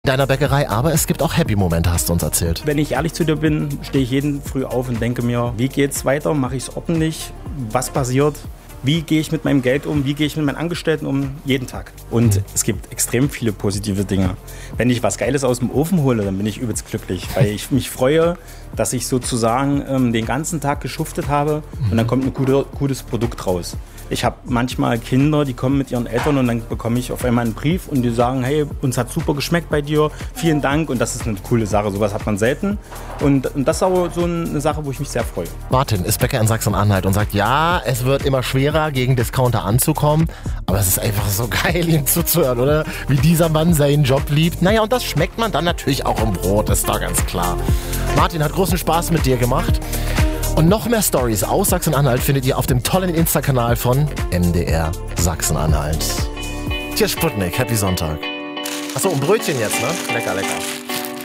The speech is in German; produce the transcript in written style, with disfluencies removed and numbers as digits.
deiner Bäckerei, aber es gibt auch Happy-Momente, hast du uns erzählt. Wenn ich ehrlich zu dir bin, stehe ich jeden früh auf und denke mir, wie geht's weiter, mache ich es ordentlich, was passiert, wie gehe ich mit meinem Geld um, wie gehe ich mit meinen Angestellten um, jeden Tag. Und es gibt extrem viele positive Dinge. Wenn ich was Geiles aus dem Ofen hole, dann bin ich übelst glücklich, weil ich mich freue, dass ich sozusagen den ganzen Tag geschuftet habe und dann kommt ein gutes Produkt raus. Ich habe manchmal Kinder, die kommen mit ihren Eltern und dann bekomme ich auf einmal einen Brief und die sagen, hey, uns hat super geschmeckt bei dir, vielen Dank, und das ist eine coole Sache, sowas hat man selten und das ist aber so eine Sache, wo ich mich sehr freue. Martin ist Bäcker in Sachsen-Anhalt und sagt, ja, es wird immer schwerer, gegen Discounter anzukommen, aber es ist einfach so geil, ihm zuzuhören, oder? Wie dieser Mann seinen Job liebt. Naja, und das schmeckt man dann natürlich auch im Brot, ist doch ganz klar. Martin, hat großen Spaß mit dir gemacht. Und noch mehr Stories aus Sachsen-Anhalt findet ihr auf dem tollen Insta-Kanal von MDR Sachsen-Anhalt. Hier ist Sputnik, Happy Sonntag. Achso, ein Brötchen jetzt, ne? Lecker, lecker.